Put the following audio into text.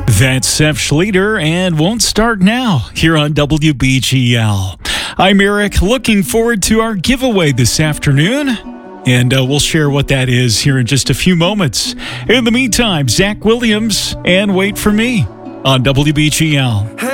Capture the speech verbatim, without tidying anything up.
That's Seth Schleter and Won't Start Now here on W B G L. I'm Eric, looking forward to our giveaway this afternoon, and uh, we'll share what that is here in just a few moments. In the meantime, Zach Williams and Wait for Me on W B G L.